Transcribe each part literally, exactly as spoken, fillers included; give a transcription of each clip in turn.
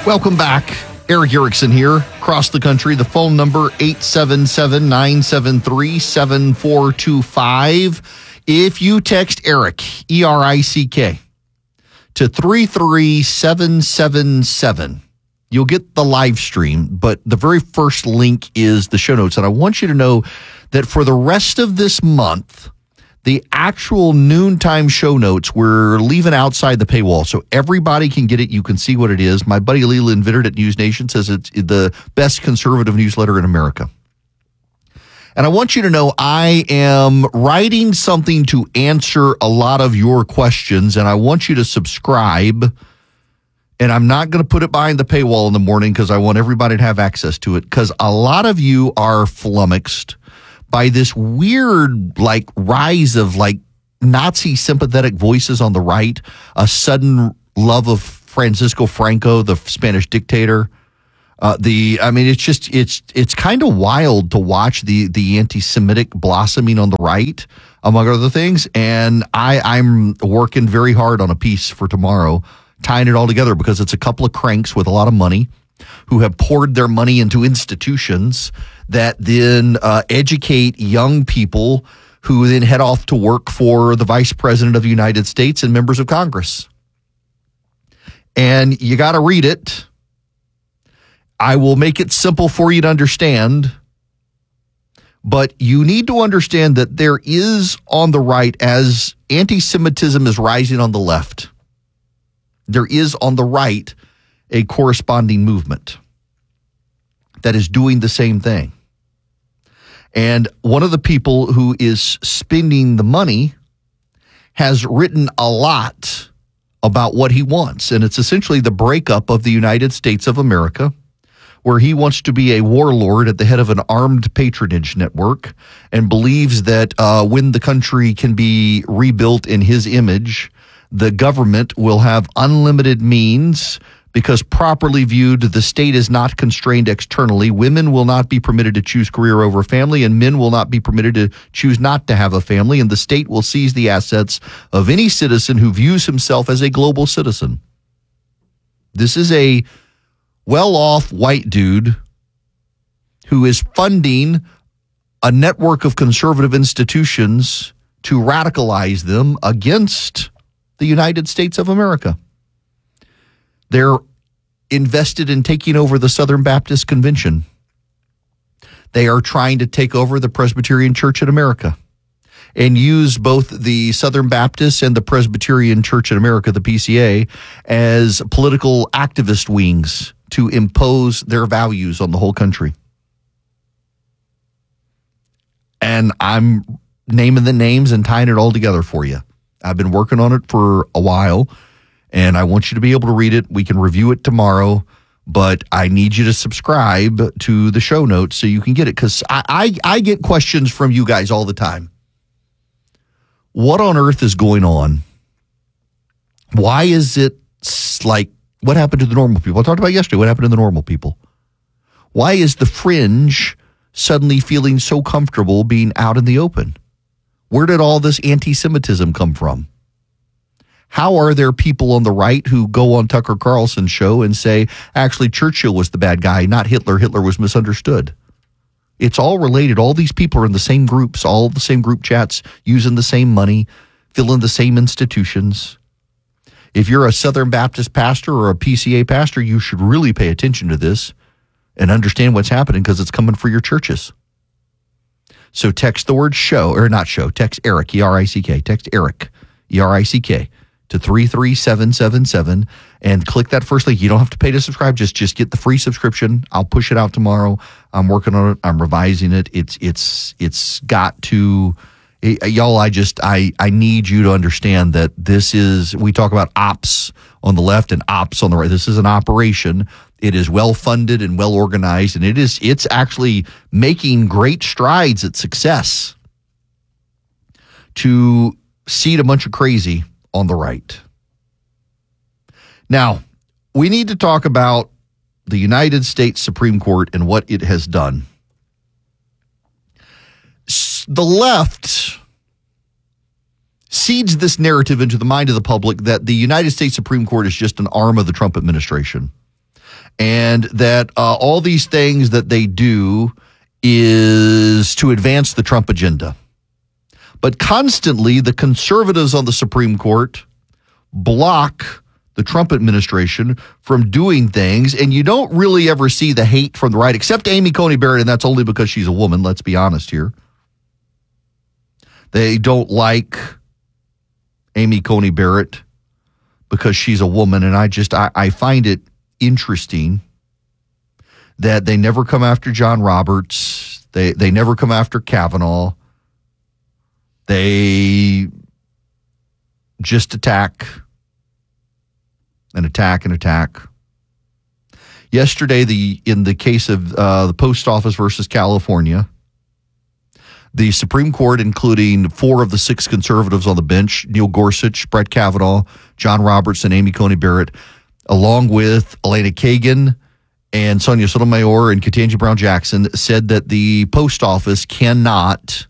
Welcome back. Erick Erickson here, across the country. The phone number, eight seven seven, nine seven three, seven four two five. If you text Erick, E R I C K, to three three seven seven seven, you'll get the live stream, but the very first link is the show notes. And I want you to know that for the rest of this month, the actual noontime show notes, we're leaving outside the paywall, so everybody can get it. You can see what it is. My buddy Leland Vittert at News Nation says it's the best conservative newsletter in America. And I want you to know I am writing something to answer a lot of your questions, and I want you to subscribe. And I'm not going to put it behind the paywall in the morning because I want everybody to have access to it, because a lot of you are flummoxed by this weird, like, rise of, like, Nazi sympathetic voices on the right, a sudden love of Francisco Franco, the Spanish dictator. Uh, the, I mean, it's just, it's, it's kind of wild to watch the, the anti-Semitic blossoming on the right, among other things. And I, I'm working very hard on a piece for tomorrow, tying it all together, because it's a couple of cranks with a lot of money who have poured their money into institutions that then uh, educate young people who then head off to work for the Vice President of the United States and members of Congress. And you got to read it. I will make it simple for you to understand, but you need to understand that there is on the right, as anti-Semitism is rising on the left, there is on the right a corresponding movement that is doing the same thing. And one of the people who is spending the money has written a lot about what he wants. And it's essentially the breakup of the United States of America, where he wants to be a warlord at the head of an armed patronage network and believes that uh, when the country can be rebuilt in his image, the government will have unlimited means. Because properly viewed, the state is not constrained externally. Women will not be permitted to choose career over family, and men will not be permitted to choose not to have a family, and the state will seize the assets of any citizen who views himself as a global citizen. This is a well-off white dude who is funding a network of conservative institutions to radicalize them against the United States of America. They're invested in taking over the Southern Baptist Convention. They are trying to take over the Presbyterian Church in America and use both the Southern Baptist and the Presbyterian Church in America, the P C A, as political activist wings to impose their values on the whole country. And I'm naming the names and tying it all together for you. I've been working on it for a while, and I want you to be able to read it. We can review it tomorrow, but I need you to subscribe to the show notes so you can get it, because I, I, I get questions from you guys all the time. What on earth is going on? Why is it like, what happened to the normal people? I talked about yesterday, what happened to the normal people? Why is the fringe suddenly feeling so comfortable being out in the open? Where did all this anti-Semitism come from? How are there people on the right who go on Tucker Carlson's show and say, actually, Churchill was the bad guy, not Hitler. Hitler was misunderstood. It's all related. All these people are in the same groups, all the same group chats, using the same money, filling the same institutions. If you're a Southern Baptist pastor or a P C A pastor, you should really pay attention to this and understand what's happening, because it's coming for your churches. So text the word show, or not show, text Erick, E R I C K, text Erick, E R I C K, to three three seven seven seven and click that first link. You don't have to pay to subscribe. Just just get the free subscription. I'll push it out tomorrow. I'm working on it. I'm revising it. It's it's it's got to, it, y'all, I just, I, I need you to understand that this is, we talk about ops on the left and ops on the right. This is an operation. It is well funded and well organized, and it is it's actually making great strides at success to seed a bunch of crazy on the right. Now, we need to talk about the United States Supreme Court and what it has done. The left seeds this narrative into the mind of the public that the United States Supreme Court is just an arm of the Trump administration. and that uh, all these things that they do is to advance the Trump agenda. But constantly, the conservatives on the Supreme Court block the Trump administration from doing things, and you don't really ever see the hate from the right, except Amy Coney Barrett, and that's only because she's a woman, let's be honest here. They don't like Amy Coney Barrett because she's a woman, and I just, I, I find it interesting that they never come after John Roberts. They they never come after Kavanaugh. They just attack and attack and attack. Yesterday, the in the case of uh, the Post Office versus California, the Supreme Court, including four of the six conservatives on the bench, Neil Gorsuch, Brett Kavanaugh, John Roberts, and Amy Coney Barrett, along with Elena Kagan and Sonia Sotomayor and Ketanji Brown Jackson, said that the Post Office cannot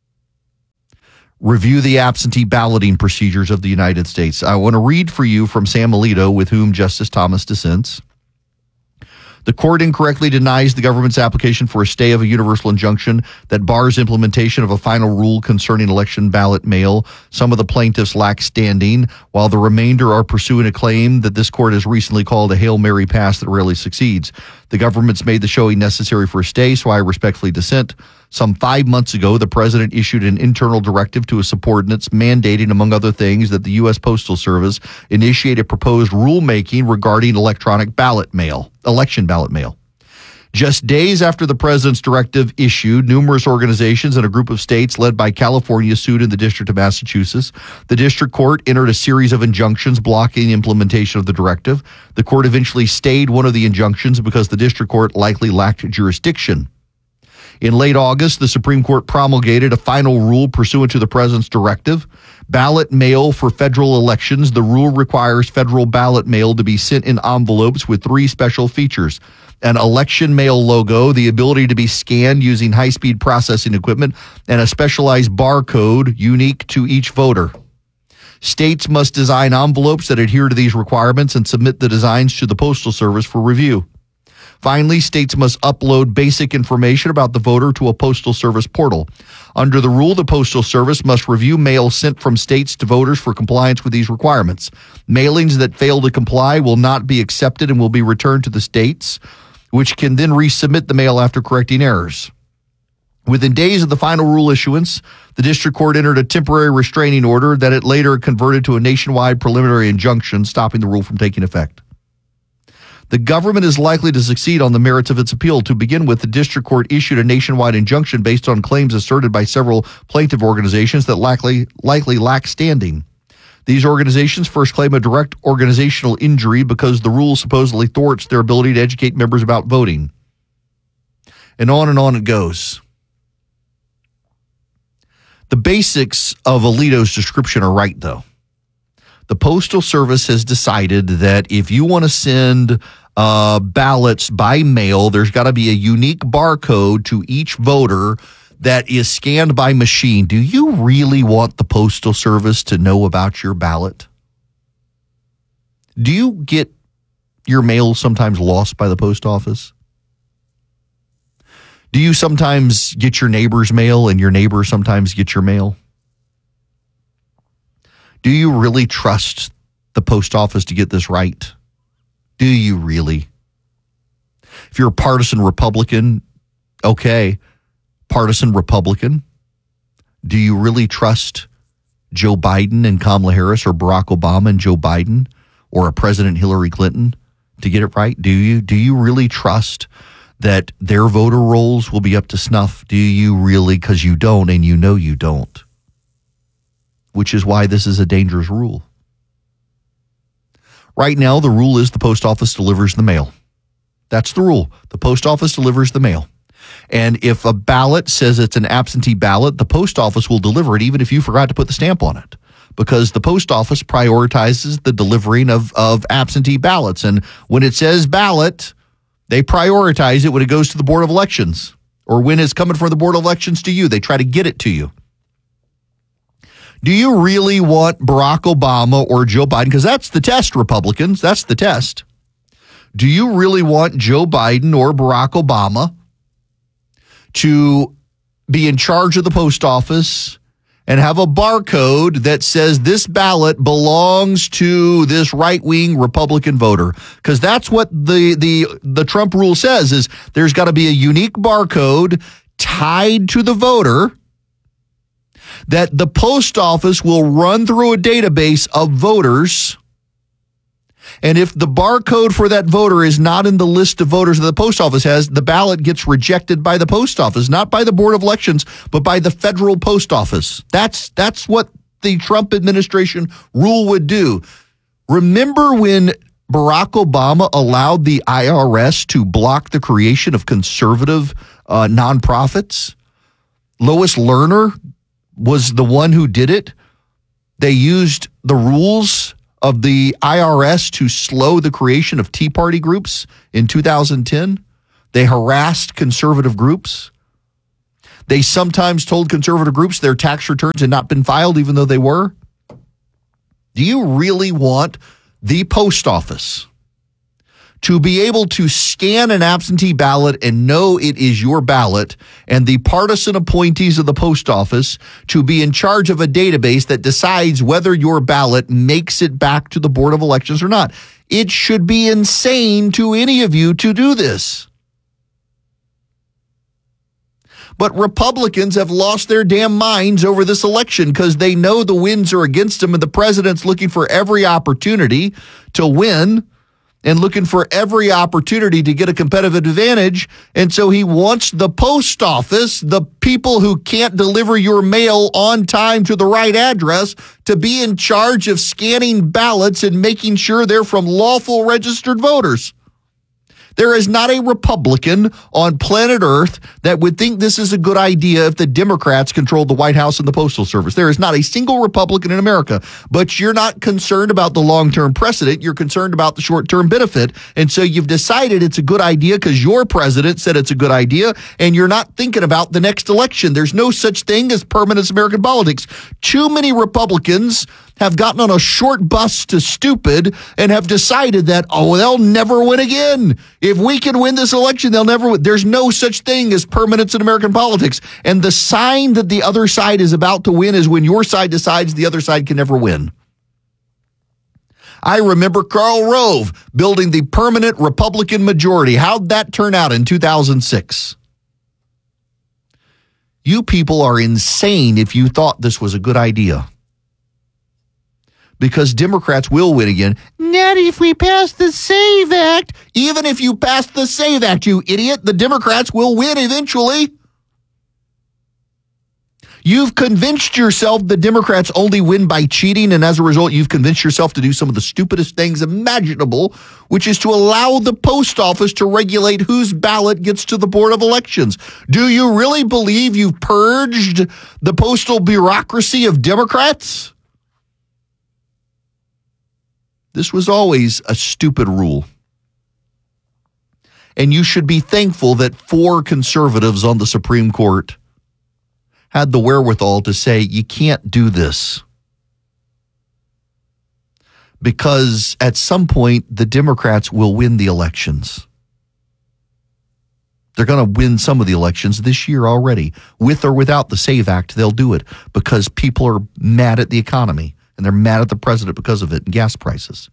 review the absentee balloting procedures of the United States. I want to read for you from Sam Alito, with whom Justice Thomas dissents. The court incorrectly denies the government's application for a stay of a universal injunction that bars implementation of a final rule concerning election ballot mail. Some of the plaintiffs lack standing, while the remainder are pursuing a claim that this court has recently called a Hail Mary pass that rarely succeeds. The government's made the showing necessary for a stay, so I respectfully dissent. Some five months ago, the president issued an internal directive to his subordinates mandating, among other things, that the U S Postal Service initiate a proposed rulemaking regarding electronic ballot mail, election ballot mail. Just days after the president's directive issued, numerous organizations and a group of states led by California sued in the District of Massachusetts. The district court entered a series of injunctions blocking the implementation of the directive. The court eventually stayed one of the injunctions because the district court likely lacked jurisdiction. In late August, the Supreme Court promulgated a final rule pursuant to the president's directive. Ballot mail for federal elections. The rule requires federal ballot mail to be sent in envelopes with three special features: an election mail logo, the ability to be scanned using high-speed processing equipment, and a specialized barcode unique to each voter. States must design envelopes that adhere to these requirements and submit the designs to the Postal Service for review. Finally, states must upload basic information about the voter to a Postal Service portal. Under the rule, the Postal Service must review mail sent from states to voters for compliance with these requirements. Mailings that fail to comply will not be accepted and will be returned to the states, which can then resubmit the mail after correcting errors. Within days of the final rule issuance, the district court entered a temporary restraining order that it later converted to a nationwide preliminary injunction, stopping the rule from taking effect. The government is likely to succeed on the merits of its appeal. To begin with, the district court issued a nationwide injunction based on claims asserted by several plaintiff organizations that likely, likely lack standing. These organizations first claim a direct organizational injury because the rule supposedly thwarts their ability to educate members about voting. And on and on it goes. The basics of Alito's description are right, though. The Postal Service has decided that if you want to send uh, ballots by mail, there's got to be a unique barcode to each voter that is scanned by machine. Do you really want the Postal Service to know about your ballot? Do you get your mail sometimes lost by the post office? Do you sometimes get your neighbor's mail and your neighbor sometimes get your mail? Do you really trust the post office to get this right? Do you really? If you're a partisan Republican, okay, partisan Republican, do you really trust Joe Biden and Kamala Harris, or Barack Obama and Joe Biden, or a President Hillary Clinton to get it right? Do you? Do you really trust that their voter rolls will be up to snuff? Do you really? Because you don't, and you know you don't. Which is why this is a dangerous rule. Right now, the rule is the post office delivers the mail. That's the rule. The post office delivers the mail. And if a ballot says it's an absentee ballot, the post office will deliver it even if you forgot to put the stamp on it, because the post office prioritizes the delivering of, of absentee ballots. And when it says ballot, they prioritize it when it goes to the Board of Elections, or when it's coming from the Board of Elections to you. They try to get it to you. Do you really want Barack Obama or Joe Biden? Because that's the test, Republicans. That's the test. Do you really want Joe Biden or Barack Obama to be in charge of the post office and have a barcode that says this ballot belongs to this right-wing Republican voter? Because that's what the, the, the Trump rule says, is there's got to be a unique barcode tied to the voter that the post office will run through a database of voters. And if the barcode for that voter is not in the list of voters that the post office has, the ballot gets rejected by the post office, not by the Board of Elections, but by the federal post office. That's that's what the Trump administration rule would do. Remember when Barack Obama allowed the I R S to block the creation of conservative uh, nonprofits? Lois Lerner was the one who did it. They used the rules of the I R S to slow the creation of Tea Party groups in two thousand ten. They harassed conservative groups. They sometimes told conservative groups their tax returns had not been filed, even though they were. Do you really want the post office to be able to scan an absentee ballot and know it is your ballot, and the partisan appointees of the post office to be in charge of a database that decides whether your ballot makes it back to the Board of Elections or not? It should be insane to any of you to do this. But Republicans have lost their damn minds over this election because they know the winds are against them, and the president's looking for every opportunity to win and looking for every opportunity to get a competitive advantage. And so he wants the post office, the people who can't deliver your mail on time to the right address, to be in charge of scanning ballots and making sure they're from lawful registered voters. There is not a Republican on planet Earth that would think this is a good idea if the Democrats controlled the White House and the Postal Service. There is not a single Republican in America. But you're not concerned about the long-term precedent. You're concerned about the short-term benefit. And so you've decided it's a good idea because your president said it's a good idea, and you're not thinking about the next election. There's no such thing as permanent American politics. Too many Republicans have gotten on a short bus to stupid and have decided that, oh, they'll never win again. If we can win this election, they'll never win. There's no such thing as permanence in American politics. And the sign that the other side is about to win is when your side decides the other side can never win. I remember Karl Rove building the permanent Republican majority. How'd that turn out in two thousand six? You people are insane if you thought this was a good idea. Because Democrats will win again. Not if we pass the SAVE Act. Even if you pass the SAVE Act, you idiot, the Democrats will win eventually. You've convinced yourself the Democrats only win by cheating, and as a result, you've convinced yourself to do some of the stupidest things imaginable, which is to allow the post office to regulate whose ballot gets to the Board of Elections. Do you really believe you've purged the postal bureaucracy of Democrats? This was always a stupid rule. And you should be thankful that four conservatives on the Supreme Court had the wherewithal to say, you can't do this. Because at some point, the Democrats will win the elections. They're going to win some of the elections this year already. With or without the SAVE Act, they'll do it because people are mad at the economy. And they're mad at the president because of it and gas prices.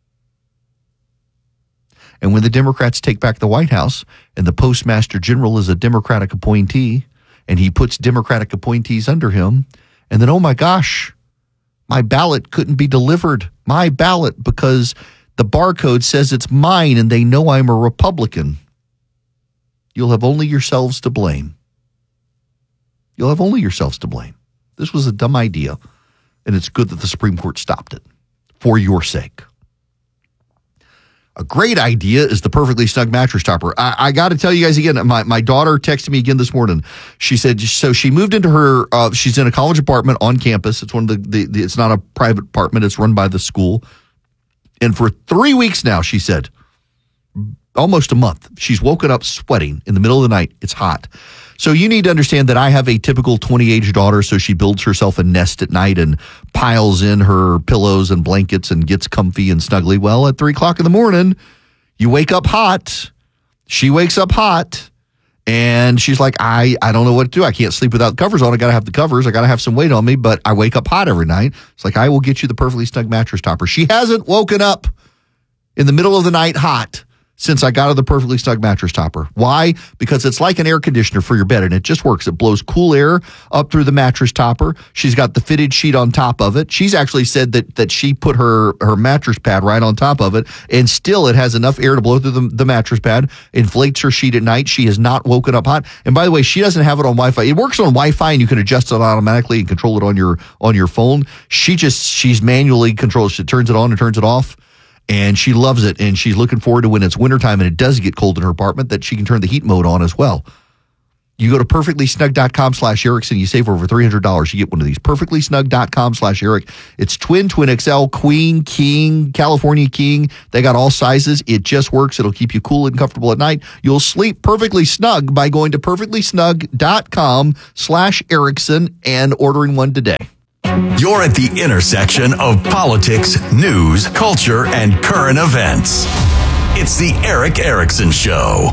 And when the Democrats take back the White House and the Postmaster General is a Democratic appointee and he puts Democratic appointees under him, and then, oh my gosh, my ballot couldn't be delivered. My ballot because the barcode says it's mine and they know I'm a Republican. You'll have only yourselves to blame. You'll have only yourselves to blame. This was a dumb idea. And it's good that the Supreme Court stopped it for your sake. A great idea is the Perfectly Snug mattress topper. I, I got to tell you guys again, my, my daughter texted me again this morning. She said, so she moved into her, uh, she's in a college apartment on campus. It's one of the, the, the, it's not a private apartment. It's run by the school. And for three weeks now, she said, almost a month, she's woken up sweating in the middle of the night. It's hot. So you need to understand that I have a typical twenty-age daughter, so she builds herself a nest at night and piles in her pillows and blankets and gets comfy and snuggly. Well, at three o'clock in the morning, You wake up hot. She wakes up hot. And she's like, I, I don't know what to do. I can't sleep without the covers on. I got to have the covers. I got to have some weight on me, but I wake up hot every night. It's like, I will get you the Perfectly Snug mattress topper. She hasn't woken up in the middle of the night hot since I got her the Perfectly Snug mattress topper. Why? Because it's like an air conditioner for your bed, and it just works. It blows cool air up through the mattress topper. She's got the fitted sheet on top of it. She's actually said that that she put her, her mattress pad right on top of it, and still it has enough air to blow through the, the mattress pad, inflates her sheet at night. She has not woken up hot. And by the way, she doesn't have it on Wi-Fi. It works on Wi-Fi, and you can adjust it automatically and control it on your on your phone. She just, she's manually controls. She turns it on and turns it off. And she loves it, and she's looking forward to when it's wintertime and it does get cold in her apartment that she can turn the heat mode on as well. You go to perfectlysnug.com slash Erickson. You save over three hundred dollars. You get one of these. perfectlysnug.com slash Eric. It's twin, twin X L, queen, king, California king. They got all sizes. It just works. It'll keep you cool and comfortable at night. You'll sleep perfectly snug by going to perfectlysnug.com slash Erickson and ordering one today. You're at the intersection of politics, news, culture, and current events. It's the Erick Erickson Show.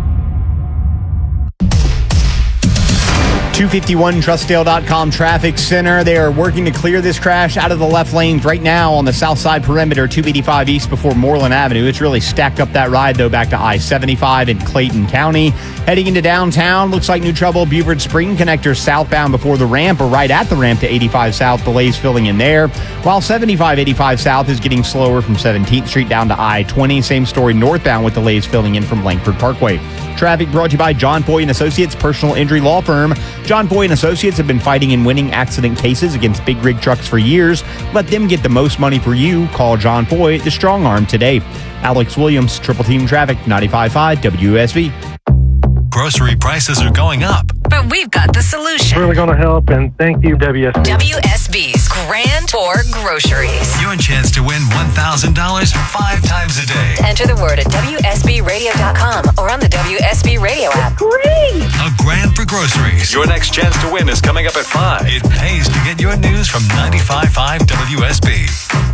two fifty-one Trussdale dot com traffic center. They are working to clear this crash out of the left lanes right now on the south side perimeter, two eighty-five east before Moreland Avenue. It's really stacked up that ride, though, back to I seventy-five in Clayton County. Heading into downtown, looks like new trouble. Buford Spring connector southbound before the ramp or right at the ramp to eighty-five south. Delays filling in there. While seventy-five eighty-five south is getting slower from seventeenth Street down to I twenty. Same story northbound with delays filling in from Langford Parkway. Traffic brought to you by John Foy and Associates, personal injury law firm. John Foy and Associates have been fighting and winning accident cases against big rig trucks for years. Let them get the most money for you. Call John Foy, the strong arm, today. Alex Williams, Triple Team Traffic, ninety-five point five W S V. Grocery prices are going up, but we've got the solution. Really going to help, and thank you, W S B. W S B's Grand for Groceries. Your chance to win one thousand dollars five times a day. Enter the word at W S B radio dot com or on the W S B radio app. Great! A Grand for Groceries. Your next chance to win is coming up at five. It pays to get your news from ninety-five point five W S B.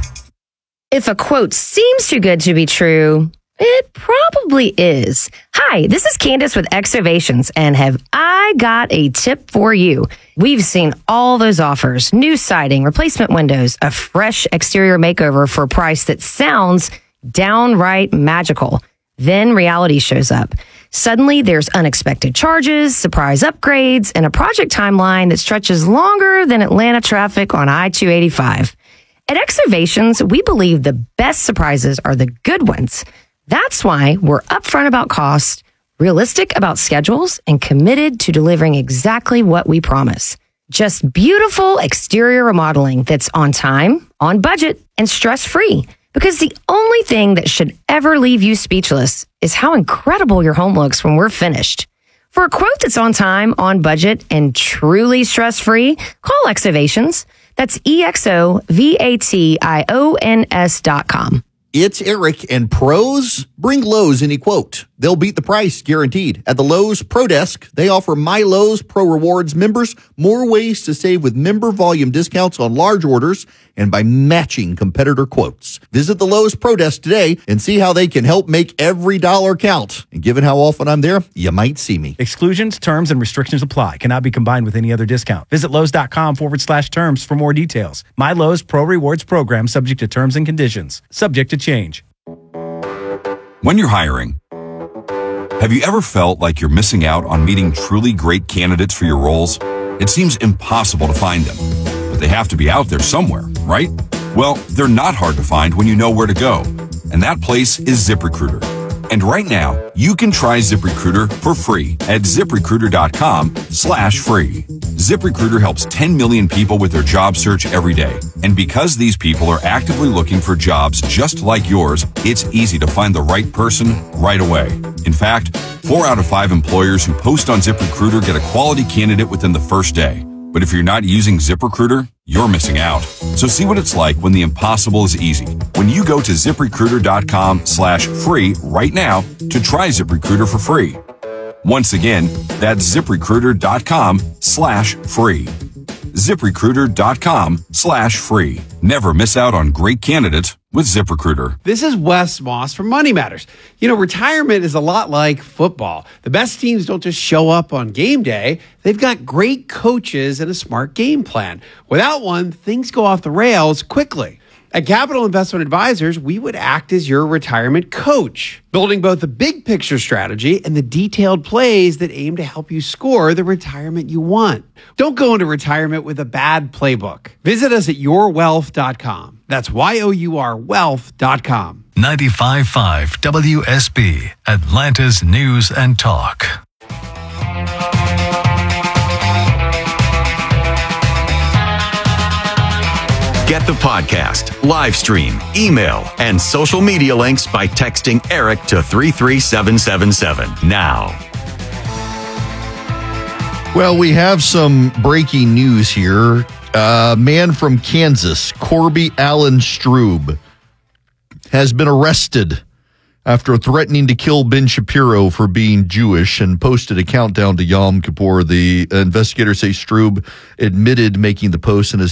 If a quote seems too good to be true, it probably is. Hi, this is Candace with Exovations, and have I got a tip for you. We've seen all those offers, new siding, replacement windows, a fresh exterior makeover for a price that sounds downright magical. Then reality shows up. Suddenly, there's unexpected charges, surprise upgrades, and a project timeline that stretches longer than Atlanta traffic on I two eighty-five. At Exovations, we believe the best surprises are the good ones. That's why we're upfront about cost, realistic about schedules, and committed to delivering exactly what we promise. Just beautiful exterior remodeling that's on time, on budget, and stress-free. Because the only thing that should ever leave you speechless is how incredible your home looks when we're finished. For a quote that's on time, on budget, and truly stress-free, call Exovations. That's E X O V A T I O N S dot com. It's Eric, and pros bring Lowe's any quote. They'll beat the price, guaranteed. At the Lowe's Pro Desk, they offer My Lowe's Pro Rewards members more ways to save with member volume discounts on large orders and by matching competitor quotes. Visit the Lowe's Pro Desk today and see how they can help make every dollar count. And given how often I'm there, you might see me. Exclusions, terms, and restrictions apply. Cannot be combined with any other discount. Visit Lowe's.com forward slash terms for more details. My Lowe's Pro Rewards program subject to terms and conditions. Subject to change. When you're hiring, have you ever felt like you're missing out on meeting truly great candidates for your roles? It seems impossible to find them, but they have to be out there somewhere, right? Well, they're not hard to find when you know where to go, and that place is ZipRecruiter. And right now, you can try ZipRecruiter for free at ZipRecruiter.com slash free. ZipRecruiter helps ten million people with their job search every day. And because these people are actively looking for jobs just like yours, it's easy to find the right person right away. In fact, four out of five employers who post on ZipRecruiter get a quality candidate within the first day. But if you're not using ZipRecruiter, you're missing out. So see what it's like when the impossible is easy. When you go to ZipRecruiter.com slash free right now to try ZipRecruiter for free. Once again, that's ZipRecruiter.com slash free. ZipRecruiter.com slash free. Never miss out on great candidates with ZipRecruiter. This is Wes Moss from Money Matters. You know, retirement is a lot like football. The best teams don't just show up on game day. They've got great coaches and a smart game plan. Without one, things go off the rails quickly. At Capital Investment Advisors, we would act as your retirement coach, building both the big picture strategy and the detailed plays that aim to help you score the retirement you want. Don't go into retirement with a bad playbook. Visit us at your wealth dot com. That's Y O U R wealth dot com. ninety-five point five W S B, Atlanta's News and Talk. Get the podcast, live stream, email, and social media links by texting Eric to three three seven seven seven now. Well, we have some breaking news here. A man from Kansas, Corby Allen Strube, has been arrested after threatening to kill Ben Shapiro for being Jewish and posted a countdown to Yom Kippur. The investigators say Strube admitted making the post in his